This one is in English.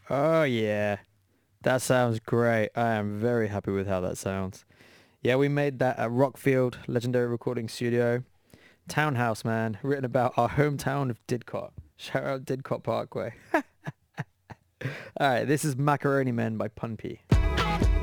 Oh yeah, that sounds great. I am very happy with how that sounds. Yeah, we made that at Rockfield Legendary Recording Studio. Townhouse, man, written about our hometown of Didcot. Shout out Didcot Parkway. All right, this is Macaroni Men by Pun P.